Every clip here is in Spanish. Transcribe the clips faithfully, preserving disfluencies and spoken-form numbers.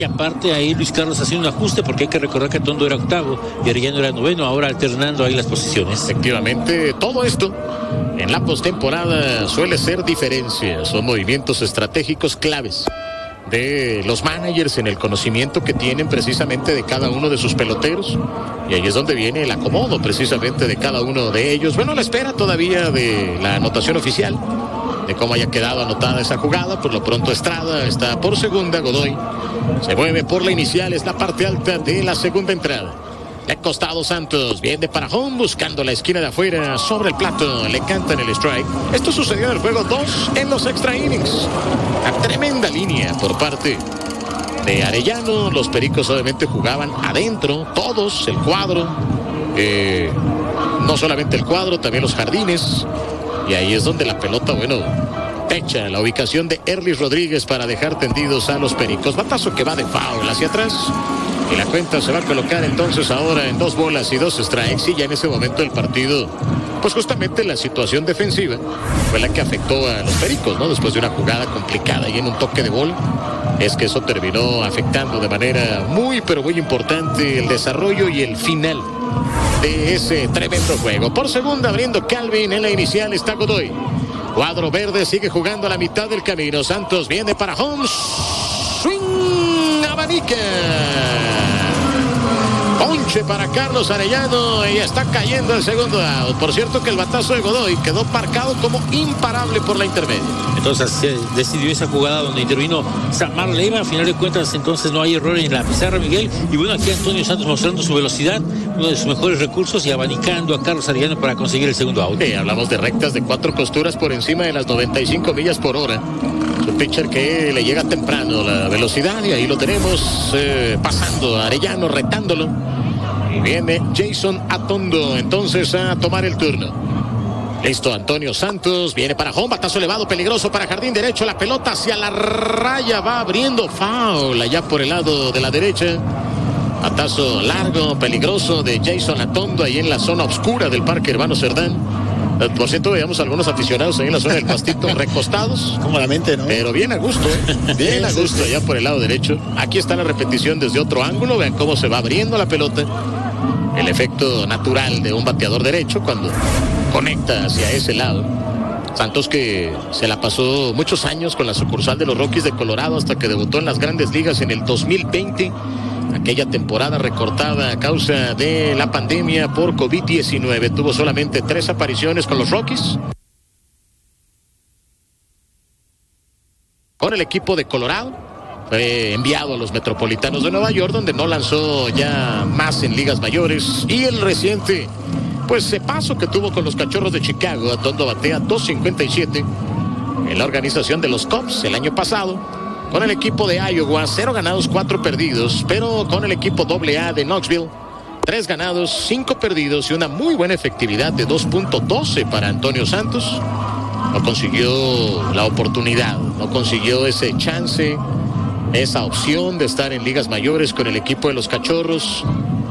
Y aparte ahí Luis Carlos haciendo un ajuste, porque hay que recordar que Atondo era octavo y Arellano era noveno, ahora alternando ahí las posiciones. Efectivamente, todo esto en la postemporada suele ser diferencia, son movimientos estratégicos claves de los managers en el conocimiento que tienen precisamente de cada uno de sus peloteros, y ahí es donde viene el acomodo precisamente de cada uno de ellos. Bueno, la espera todavía de la anotación oficial, de cómo haya quedado anotada esa jugada. Por lo pronto Estrada está por segunda, Godoy se mueve por la inicial, es la parte alta de la segunda entrada. De costado Santos, viene para home buscando la esquina de afuera, sobre el plato, le cantan el strike. Esto sucedió en el juego dos en los extra innings. Una tremenda línea por parte de Arellano. Los Pericos obviamente jugaban adentro, todos, el cuadro, eh, no solamente el cuadro, también los jardines. Y ahí es donde la pelota, bueno, techa la ubicación de Erlis Rodríguez para dejar tendidos a los Pericos. Batazo que va de foul hacia atrás. Y la cuenta se va a colocar entonces ahora en dos bolas y dos strikes. Y ya en ese momento el partido, pues justamente la situación defensiva fue la que afectó a los Pericos, ¿no? Después de una jugada complicada y en un toque de gol, es que eso terminó afectando de manera muy, pero muy importante el desarrollo y el final de ese tremendo juego. Por segunda, abriendo Calvin, en la inicial está Godoy. Cuadro verde sigue jugando a la mitad del camino. Santos viene para home. Swing, abanica. Ponche para Carlos Arellano y está cayendo el segundo out. Por cierto que el batazo de Godoy quedó marcado como imparable por la intermedia. Entonces se decidió esa jugada donde intervino Samar Leiva. A final de cuentas entonces no hay error en la pizarra, Miguel. Y bueno, aquí Antonio Santos mostrando su velocidad, uno de sus mejores recursos, y abanicando a Carlos Arellano para conseguir el segundo out. Sí, hablamos de rectas de cuatro costuras por encima de las noventa y cinco millas por hora. Es un pitcher que le llega temprano la velocidad, y ahí lo tenemos eh, pasando a Arellano, retándolo. Y viene Jason Atondo entonces a tomar el turno. Listo, Antonio Santos viene para home, batazo elevado, peligroso para jardín derecho, la pelota hacia la raya, va abriendo foul allá por el lado de la derecha. Batazo largo, peligroso de Jason Atondo ahí en la zona oscura del Parque Hermano Cerdán. Por cierto, veíamos algunos aficionados ahí en la zona del pastito recostados. Cómodamente, ¿no? Pero bien a gusto, ¿eh? Bien a gusto allá por el lado derecho. Aquí está la repetición desde otro ángulo. Vean cómo se va abriendo la pelota. El efecto natural de un bateador derecho cuando conecta hacia ese lado. Santos, que se la pasó muchos años con la sucursal de los Rockies de Colorado hasta que debutó en las Grandes Ligas en el dos mil veinte. Aquella temporada recortada a causa de la pandemia por COVID diecinueve. Tuvo solamente tres apariciones con los Rockies. Con el equipo de Colorado. Fue enviado a los Metropolitanos de Nueva York, donde no lanzó ya más en ligas mayores. Y el reciente, pues, ese paso que tuvo con los Cachorros de Chicago, Atondo batea dos cincuenta y siete en la organización de los Cubs el año pasado. Con el equipo de Iowa, cero ganados, cuatro perdidos. Pero con el equipo doble A de Knoxville, tres ganados, cinco perdidos y una muy buena efectividad de dos punto doce para Antonio Santos. No consiguió la oportunidad, no consiguió ese chance, esa opción de estar en ligas mayores con el equipo de los Cachorros.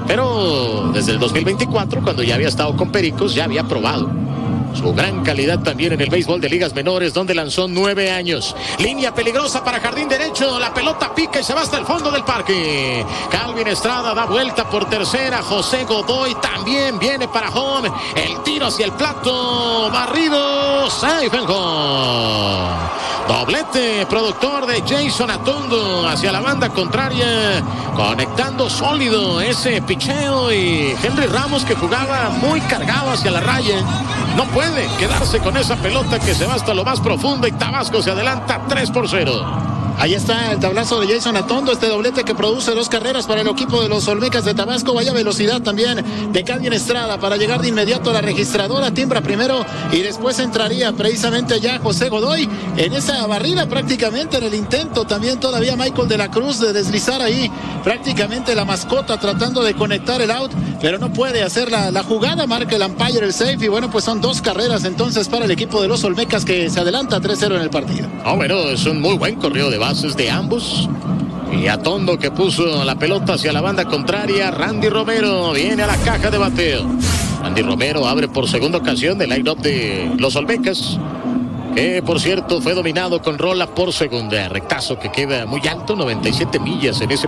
Pero desde el dos mil veinticuatro, cuando ya había estado con Pericos, ya había probado su gran calidad también en el béisbol de ligas menores, donde lanzó nueve años. Línea peligrosa para jardín derecho. La pelota pica y se va hasta el fondo del parque. Calvin Estrada da vuelta por tercera. José Godoy también viene para home. El tiro hacia el plato. Barrido. Safe and home. Doblete productor de Jason Atondo hacia la banda contraria, conectando sólido ese picheo, y Henry Ramos, que jugaba muy cargado hacia la raya, no puede quedarse con esa pelota que se va hasta lo más profundo, y Tabasco se adelanta tres por cero. Ahí está el tablazo de Jason Atondo, este doblete que produce dos carreras para el equipo de los Olmecas de Tabasco. Vaya velocidad también de Calvin Estrada para llegar de inmediato a la registradora. Timbra primero y después entraría precisamente ya José Godoy en esa barrida, prácticamente en el intento también todavía Michael de la Cruz de deslizar ahí prácticamente la mascota tratando de conectar el out, pero no puede hacer la, la jugada. Marca el umpire el safe, y bueno, pues son dos carreras entonces para el equipo de los Olmecas, que se adelanta tres cero en el partido. Oh, bueno, es un muy buen correo de bases de ambos. Y Atondo, que puso la pelota hacia la banda contraria. Randy Romero viene a la caja de bateo. Randy Romero abre por segunda ocasión el line-up de los Olmecas, que por cierto fue dominado con rola por segunda. Rectazo que queda muy alto, noventa y siete millas en ese